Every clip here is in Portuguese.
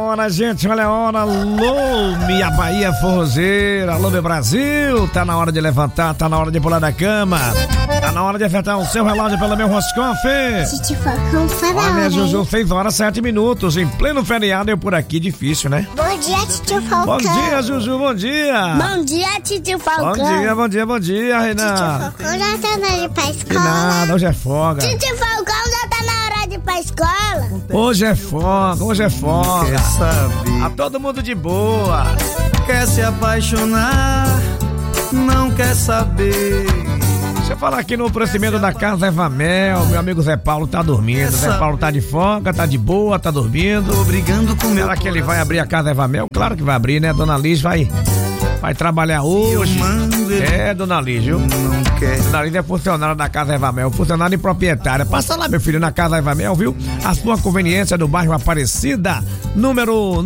hora, gente, olha a hora. Alô, minha Bahia forrozeira, alô, meu Brasil. Tá na hora de levantar, tá na hora de pular da cama. Tá na hora de apertar o seu relógio pelo meu roscofe. Titio Falcão, fala. Olha, Juju, 6 horas 7 minutos. Em pleno feriado, eu por aqui, difícil, né? Bom dia, Titio Falcão. Bom dia, Juju, bom dia. Bom dia, Titio Falcão. Bom dia, Renan. Titio Falcão já tá na hora de ir pra Que escola. nada, hoje é folga. Titio Falcão já tá na hora de ir pra escola. Hoje é folga. Quer saber? Tá todo mundo de boa. Quer se apaixonar? Não quer saber? Deixa eu falar aqui no oferecimento da Casa Evamel. Meu amigo Zé Paulo tá dormindo. Zé Paulo tá de folga, tá de boa, tá dormindo. Tô brigando com meu Será que ele vai abrir a Casa Evamel? Claro que vai abrir, né? Dona Liz vai trabalhar hoje. É, Dona Liz, viu? Não quer. Dona Liz é funcionária da Casa Evamel, funcionária e proprietária. Passa lá, meu filho, na Casa Evamel, viu? A sua conveniência do bairro Aparecida, número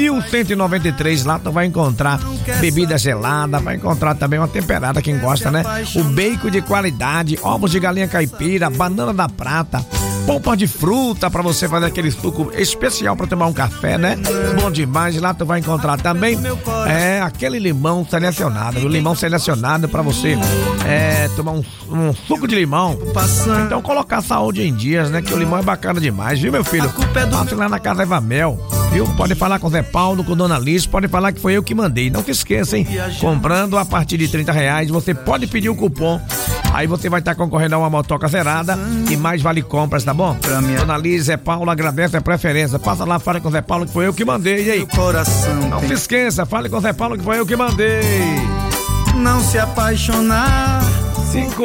1193. Lá tu vai encontrar bebida gelada, vai encontrar também uma temperada, quem gosta, né? O bacon de qualidade, ovos de galinha caipira, banana da prata, polpa de fruta pra você fazer aquele suco especial pra tomar um café, né? Bom demais. Lá tu vai encontrar também aquele limão selecionado, o limão selecionado pra você tomar um suco de limão. Então colocar saúde em dias, né? Que o limão é bacana demais, viu, meu filho? Passe lá na Casa Evamel, viu? Pode falar com o Zé Paulo, com Dona Liz, pode falar que foi eu que mandei. Não se esqueça, hein? Comprando a partir de R$30, você pode pedir o cupom. Aí você vai estar concorrendo a uma motoca zerada e mais vale compras, tá bom? Dona Liz, Zé Paulo, agradece a preferência. Passa lá, fala com o Zé Paulo que foi eu que mandei, e aí? Não se esqueça, fale com o Zé Paulo que foi eu que mandei. Não se apaixonar. 6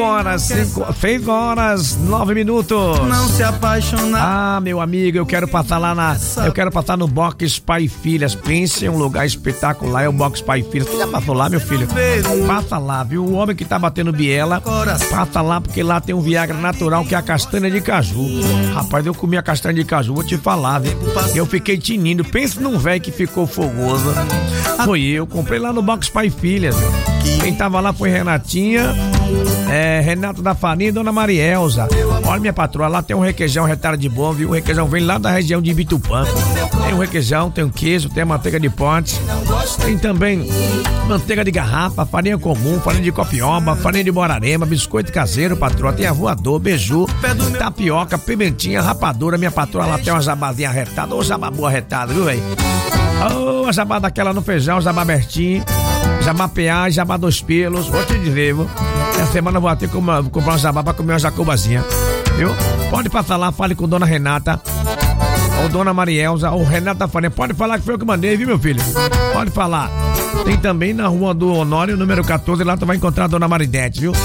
horas 9 minutos. Não se apaixonar. Ah, meu amigo, eu quero passar no Box Pai e Filhas. Pense em um lugar espetacular, é o Box Pai e Filhas. Você já passou lá, meu filho? Passa lá, viu? O homem que tá batendo biela, passa lá porque lá tem um Viagra natural que é a castanha de caju. Rapaz, eu comi a castanha de caju, vou te falar, viu? Eu fiquei tinindo. Pense num velho que ficou fogoso. Foi eu, comprei lá no Box Pai e Filhas. Quem tava lá foi Renatinha, Renato da Farinha e Dona Marielza. Olha, minha patroa, lá tem um requeijão retalho de bom, viu? O requeijão vem lá da região de Ibitupã. Tem um requeijão, tem um queijo, tem a manteiga de pote. Tem também manteiga de garrafa, farinha comum, farinha de copioba, farinha de morarema, biscoito caseiro, patroa. Tem a voador, beiju, tapioca, pimentinha, rapadura. Minha patroa, lá tem uma jabazinha retada, ou jabá boa retada, viu, velho? Ô, a jabá daquela no feijão, jabá abertinho, jabá PA, jabá 2 pelos. Vou te dizer, viu? Essa semana eu vou até comprar um jabá pra comer uma jacobazinha, viu? Pode passar lá, fale com Dona Renata, ou Dona Marielza, ou Renata da Farinha. Pode falar que foi eu que mandei, viu, meu filho? Pode falar. Tem também na Rua do Honório, número 14, lá tu vai encontrar a Dona Maridete, viu?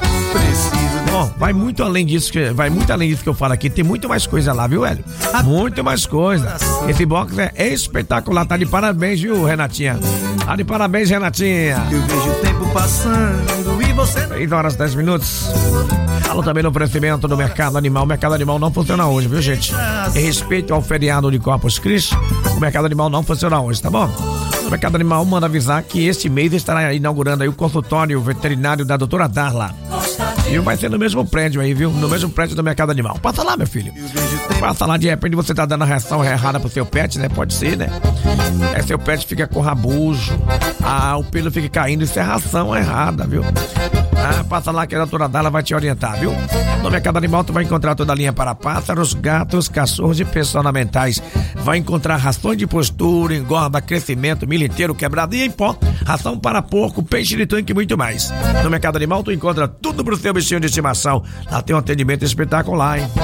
Bom, vai muito além disso que eu falo aqui. Tem muito mais coisa lá, viu, Hélio? Muito mais coisa. Esse box é espetacular. Tá de parabéns, viu, Renatinha? Tá de parabéns, Renatinha. Eu vejo o tempo passando e você... 6 horas 10 minutos. Falo também no oferecimento do Mercado Animal. O Mercado Animal não funciona hoje, viu, gente? Em respeito ao feriado de Corpus Christi, o Mercado Animal não funciona hoje, tá bom? O Mercado Animal manda avisar que este mês estará inaugurando aí o consultório veterinário da doutora Darla. E vai ser no mesmo prédio aí, viu? No mesmo prédio do Mercado Animal. Passa lá, meu filho. Passa lá, de repente você tá dando a ração errada pro seu pet, né? Pode ser, né? Aí seu pet fica com rabujo. O pelo fica caindo. Isso é ração errada, viu? Passa lá que a doutora Darla vai te orientar, viu? No Mercado Animal tu vai encontrar toda a linha para pássaros, gatos, cachorros e peças ornamentais. Vai encontrar rações de postura, engorda, crescimento, milho inteiro, quebrado e em pó, ração para porco, peixe de tanque e muito mais. No Mercado Animal tu encontra tudo pro seu bichinho de estimação. Lá tem um atendimento espetacular, hein?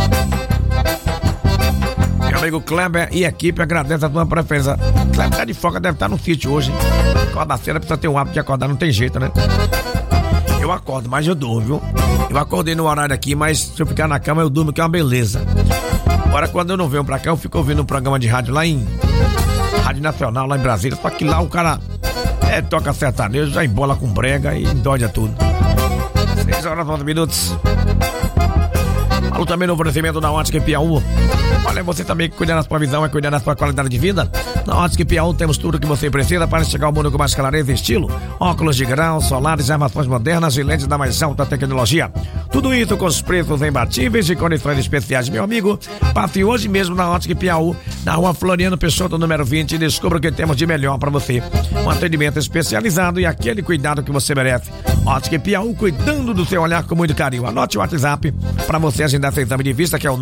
Meu amigo Kleber e equipe agradece a tua preferência. Kleber tá de folga, deve estar no sítio hoje, hein? Acorda cedo, precisa ter um hábito de acordar, não tem jeito, né? Eu acordo, mas eu durmo, viu? Eu acordei no horário aqui, mas se eu ficar na cama eu durmo, que é uma beleza. Agora, quando eu não venho pra cá, eu fico ouvindo um programa de rádio lá em Rádio Nacional, lá em Brasília. Só que lá o cara toca sertanejo, já embola com brega e doida tudo. 6 horas 11 minutos. Alô, também no oferecimento da Ótica Piauí. Olha, você também cuidar da sua visão, é cuidar da sua qualidade de vida. Na Ótica Piauí temos tudo que você precisa para chegar ao mundo com mais clareza e estilo. Óculos de grau, solares, armações modernas e lentes da mais alta tecnologia. Tudo isso com os preços imbatíveis e condições especiais, meu amigo. Passe hoje mesmo na Ótica Piauí, na rua Floriano Peixoto, número 20, e descubra o que temos de melhor para você. Um atendimento especializado e aquele cuidado que você merece. Ótica Piauí, cuidando do seu olhar com muito carinho. Anote o WhatsApp para você agendar seu exame de vista, que é o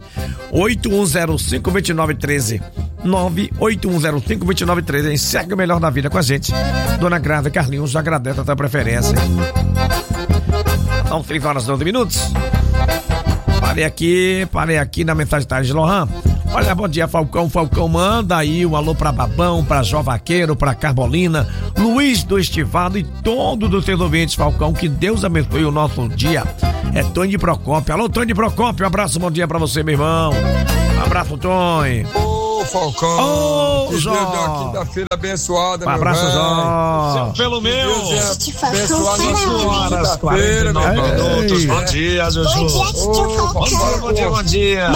981052913. 981052913. Segue o melhor da vida com a gente. Dona Graça Carlinhos agradece a sua preferência. São 6 horas e 12 minutos. Parei aqui na mensagem de Lohan. Olha, bom dia, Falcão. Falcão, manda aí um alô pra Babão, pra Jó Vaqueiro, pra Carbolina, Luiz do Estivado e todos os seus ouvintes, Falcão. Que Deus abençoe o nosso dia. É Tony de Procópio. Alô, Tony de Procópio, um abraço, bom dia pra você, meu irmão. Um abraço, Tony. Falcão, que Deus deu uma quinta-feira abençoada, um abraço, meu Jó. Pelo meu, abençoado horas, 49 minutos. Bom dia, Juju. Bom dia.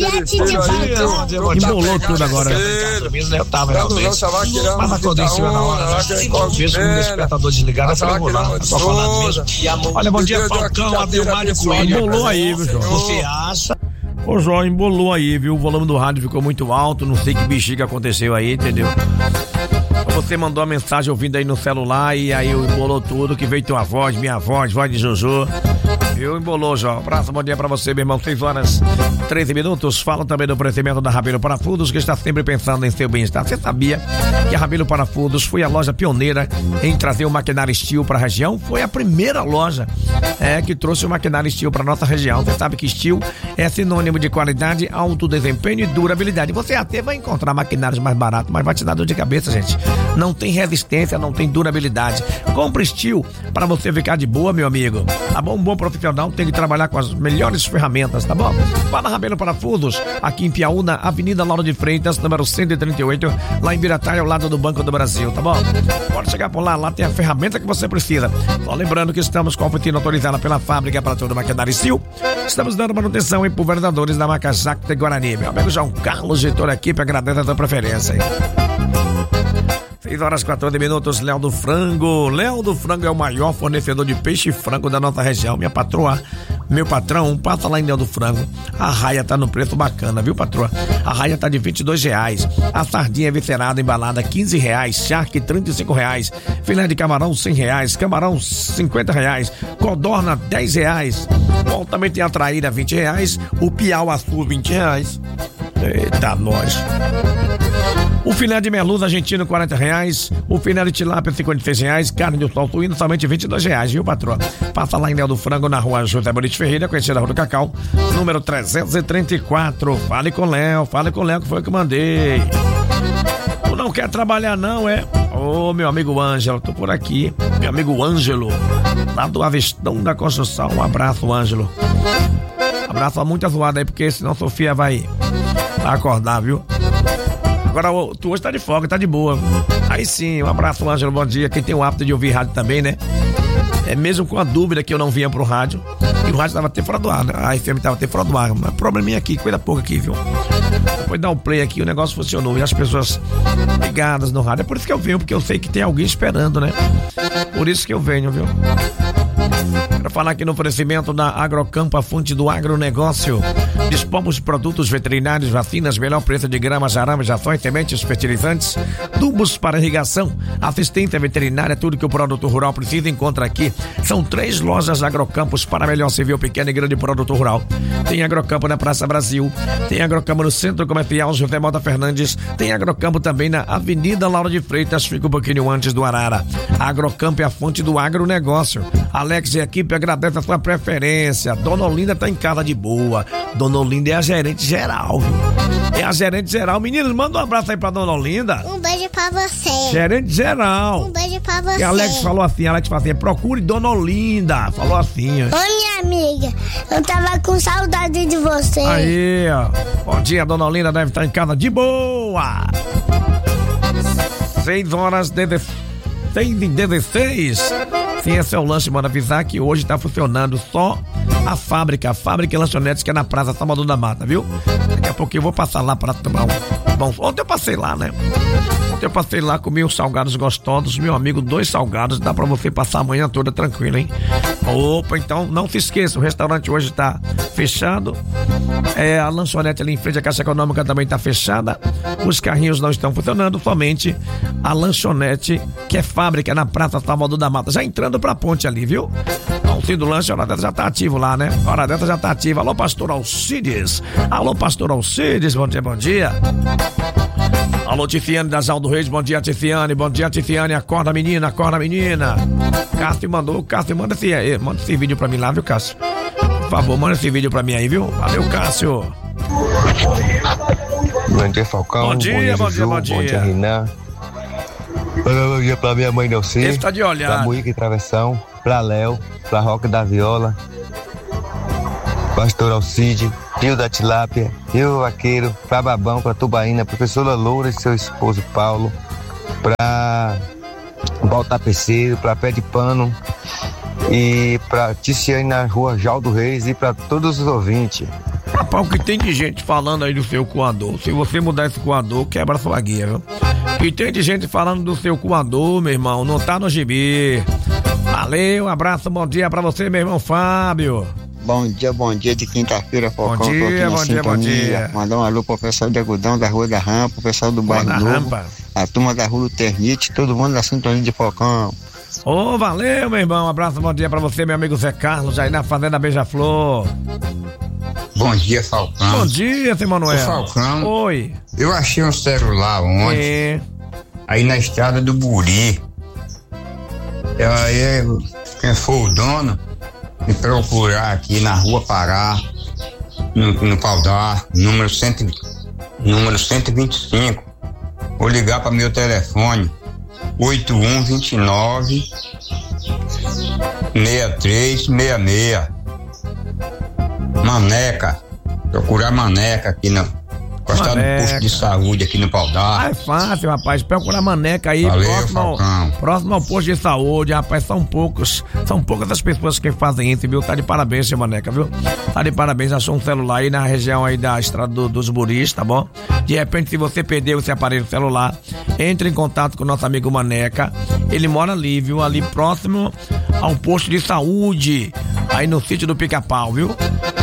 Embolou tudo agora. Eu tava realmente. Mas acordei em cima da hora. Mesmo com o despertador desligado, eu falei, vou lá. Olha, bom dia, Falcão, Adelmário Coelho. Embolou aí, viu, Jó? Você acha? Ô, Jó, embolou aí, viu? O volume do rádio ficou muito alto, não sei que bexiga aconteceu aí, entendeu? Você mandou a mensagem ouvindo aí no celular e aí embolou tudo, que veio tua voz, minha voz de Juju. Viu? Embolou, Jó. Abraço, bom dia pra você, meu irmão. 6 horas, 13 minutos. Fala também do oferecimento da Rabelo Parafusos, que está sempre pensando em seu bem-estar. Você sabia que a Rabelo Parafusos foi a loja pioneira em trazer o maquinário Steel para a região? Foi a primeira loja que trouxe o maquinário Steel para nossa região. Você sabe que Steel é sinônimo de qualidade, alto desempenho e durabilidade. Você até vai encontrar maquinários mais baratos, mas vai te dar dor de cabeça, gente. Não tem resistência, não tem durabilidade. Compre Steel para você ficar de boa, meu amigo. Tá bom? Um bom profissional tem que trabalhar com as melhores ferramentas, tá bom? Vá na Rabelo Parafusos, aqui em Piauí, na Avenida Lauro de Freitas, número 138, lá em Birataia, ao lado do Banco do Brasil, tá bom? Pode chegar por lá tem a ferramenta que você precisa. Só lembrando que estamos com a oficina autorizada pela fábrica para todo o maquinário Steel. Estamos dando manutenção em pulverizadores da marca Jacta e Guarani. Meu amigo João Carlos, gestor aqui, agradece a sua preferência, hein? 6 horas 14 minutos, Léo do Frango. Léo do Frango é o maior fornecedor de peixe e frango da nossa região. Minha patroa, meu patrão, passa lá em Léo do Frango. A raia tá no preço bacana, viu, patroa? A raia tá de R$22. A sardinha viscerada embalada R$15. Charque R$35. Filé de camarão R$100. Camarão R$50. Codorna R$10. Bom, também tem a traíra R$20. O piau-açu R$20. Eita, nós. O filé de merluza argentino R$40, o filé de tilápia R$56, carne de sol suíno somente R$22, viu, patroa? Passa lá em Léo do Frango, na rua José Bonito Ferreira, conhecida Rua do Cacau, número 334. Fale com Léo, que foi o que eu mandei. Tu não quer trabalhar não, é? Ô, meu amigo Ângelo, tô por aqui. Meu amigo Ângelo, lá do Avestão da Construção. Um abraço, Ângelo. Abraço muito zoado aí, porque senão Sofia vai acordar, viu? Agora, tu hoje tá de folga, tá de boa. Aí sim, um abraço, Ângelo, bom dia. Quem tem o hábito de ouvir rádio também, né? É mesmo com a dúvida que eu não vinha pro rádio. E o rádio tava até fora do ar, né? A FM tava até fora do ar. Mas probleminha aqui, coisa pouca aqui, viu? Depois dá um play aqui, o negócio funcionou. E as pessoas ligadas no rádio. É por isso que eu venho, porque eu sei que tem alguém esperando, né? Por isso que eu venho, viu? Quero falar aqui no oferecimento da Agrocampo, a fonte do agronegócio. Dispomos de produtos veterinários, vacinas, melhor preço de gramas, arames, rações, sementes, fertilizantes, tubos para irrigação, assistência veterinária, tudo que o produtor rural precisa encontra aqui. São 3 lojas Agrocampos para melhor servir o pequeno e grande produtor rural. Tem Agrocampo na Praça Brasil, tem Agrocampo no Centro Comercial José Mota Fernandes, tem Agrocampo também na Avenida Lauro de Freitas, fica um pouquinho antes do Arara. A Agrocampo é a fonte do agronegócio. Alex e a equipe agradece a sua preferência. Dona Olinda tá em casa de boa. Dona Olinda é a gerente geral, viu? É a gerente geral. Meninos, manda um abraço aí pra Dona Olinda. Um beijo pra você. Gerente geral. Um beijo pra você. E Alex falou assim, procure Dona Olinda. Falou assim, ó. Oi, minha amiga. Eu tava com saudade de você. Aí, ó. Bom dia, Dona Olinda deve estar em casa de boa. 6 horas 16. Sim, esse é o lanche, mano. Avisar que hoje tá funcionando só a fábrica e lanchonetes que é na Praça Salvador da Mata, viu? Daqui a pouquinho eu vou passar lá para tomar um bom. Ontem eu passei lá, né? Ontem eu passei lá, comi uns salgados gostosos, meu amigo, 2 salgados, dá pra você passar a manhã toda tranquilo, hein? Opa, então não se esqueça, o restaurante hoje tá fechado, a lanchonete ali em frente à Caixa Econômica também tá fechada, os carrinhos não estão funcionando, somente a lanchonete, que é fábrica, na Praça Salvador da Mata, já entrando pra ponte ali, viu? Então, o do lanche, a hora dessa já tá ativo lá, né? A hora dessa já tá ativo. Alô, pastor Alcides. Alô, pastor Alcides, bom dia, bom dia. Alô, Tiziane da Jaldo Reis, bom dia, Tiziane, acorda menina. Cássio manda esse vídeo pra mim lá, viu, Cássio? Por favor, manda esse vídeo pra mim aí, viu? Valeu, Cássio. Bom dia, Falcão. Bom dia, Bom dia, Rinan. Bom dia pra minha mãe Nelci. Esse tá de olhar. Pra Moíca e Travessão, pra Léo, pra Roca da Viola, pastor Alcide, Rio da Tilápia, Rio Vaqueiro, pra Babão, pra Tubaína, professora Loura e seu esposo Paulo, pra Baltapeceiro, pra Pé de Pano e pra Ticiane na rua Jaldo Reis e pra todos os ouvintes. Rapaz, o que tem de gente falando aí do seu coador? Se você mudar esse coador, quebra a sua guia, viu? O que tem de gente falando do seu coador, meu irmão, não tá no gibi. Valeu, um abraço, bom dia pra você, meu irmão Fábio. Bom dia de quinta-feira, Falcão. Bom dia. Mandar um alô pro pessoal de Agudão, da Rua da Rampa, o pessoal do Bairro Novo, Rampa. A turma da Rua Ternite, todo mundo da sintonia de Falcão. Ô, valeu, meu irmão, um abraço, bom dia pra você, meu amigo Zé Carlos, aí na Fazenda Beija-Flor. Bom dia, Falcão. Bom dia, seu Manuel. Ô, Falcão. Oi. Eu achei um celular ontem, aí na estrada do Buri. E aí, quem for o dono, me procurar aqui na Rua Pará, no Paudar, número 125. Vou ligar para meu telefone, 8129 6366. Maneca, procurar Maneca aqui no encostado no posto de saúde aqui no Paudar. É fácil, rapaz, procurar Maneca aí. Valeu, próximo ao posto de saúde, rapaz, são poucas as pessoas que fazem isso, viu? Tá de parabéns, seu Maneca, viu? Tá de parabéns, achou um celular aí na região aí da estrada dos Buris, tá bom? De repente, se você perdeu esse aparelho celular, entre em contato com o nosso amigo Maneca, ele mora ali, viu? Ali próximo ao posto de saúde, aí no sítio do Pica-Pau, viu?